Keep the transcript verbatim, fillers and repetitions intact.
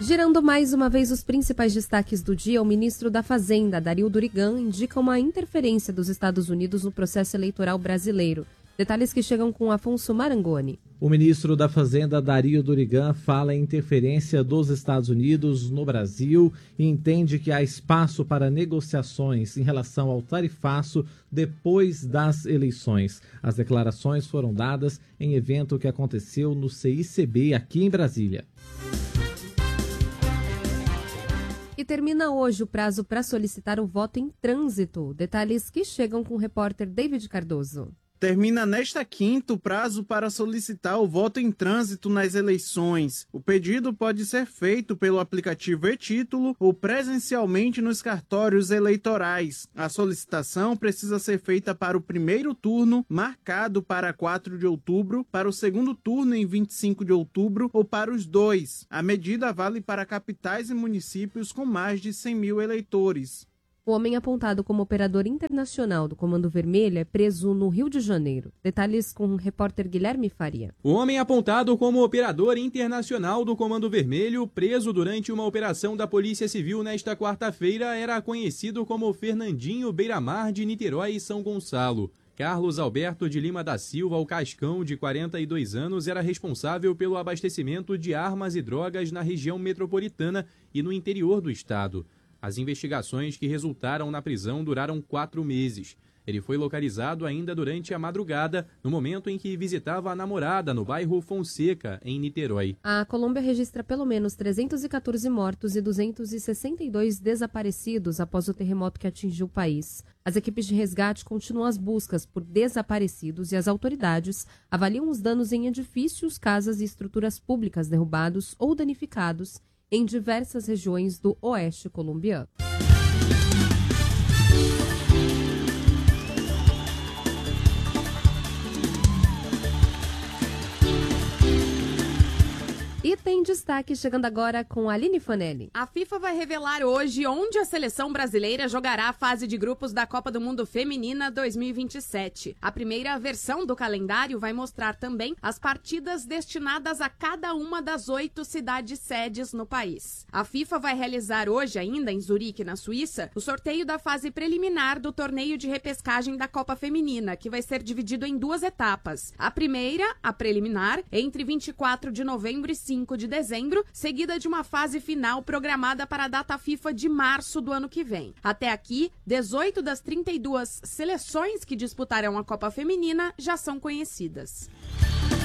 Girando mais uma vez os principais destaques do dia, o ministro da Fazenda, Dario Durigan, indica uma interferência dos Estados Unidos no processo eleitoral brasileiro. Detalhes que chegam com Afonso Marangoni. O ministro da Fazenda, Dario Durigan, fala em interferência dos Estados Unidos no Brasil e entende que há espaço para negociações em relação ao tarifaço depois das eleições. As declarações foram dadas em evento que aconteceu no C I C B aqui em Brasília. E termina hoje o prazo para solicitar o voto em trânsito. Detalhes que chegam com o repórter David Cardoso. Termina nesta quinta o prazo para solicitar o voto em trânsito nas eleições. O pedido pode ser feito pelo aplicativo e-Título ou presencialmente nos cartórios eleitorais. A solicitação precisa ser feita para o primeiro turno, marcado para quatro de outubro, para o segundo turno em vinte e cinco de outubro ou para os dois. A medida vale para capitais e municípios com mais de cem mil eleitores. O homem apontado como operador internacional do Comando Vermelho é preso no Rio de Janeiro. Detalhes com o repórter Guilherme Faria. O homem apontado como operador internacional do Comando Vermelho, preso durante uma operação da Polícia Civil nesta quarta-feira, era conhecido como Fernandinho Beiramar de Niterói e São Gonçalo. Carlos Alberto de Lima da Silva, o Cascão, de quarenta e dois anos, era responsável pelo abastecimento de armas e drogas na região metropolitana e no interior do estado. As investigações que resultaram na prisão duraram quatro meses. Ele foi localizado ainda durante a madrugada, no momento em que visitava a namorada no bairro Fonseca, em Niterói. A Colômbia registra pelo menos trezentos e quatorze mortos e duzentos e sessenta e dois desaparecidos após o terremoto que atingiu o país. As equipes de resgate continuam as buscas por desaparecidos e as autoridades avaliam os danos em edifícios, casas e estruturas públicas derrubados ou danificados em diversas regiões do oeste colombiano. E tem destaque chegando agora com a Aline Fanelli. A FIFA vai revelar hoje onde a seleção brasileira jogará a fase de grupos da Copa do Mundo Feminina dois mil e vinte e sete. A primeira versão do calendário vai mostrar também as partidas destinadas a cada uma das oito cidades sedes no país. A FIFA vai realizar hoje, ainda em Zurique, na Suíça, o sorteio da fase preliminar do torneio de repescagem da Copa Feminina, que vai ser dividido em duas etapas. A primeira, a preliminar, entre vinte e quatro de novembro e cinco de dezembro, seguida de uma fase final programada para a data FIFA de março do ano que vem. Até aqui, dezoito das trinta e duas seleções que disputarão a Copa Feminina já são conhecidas.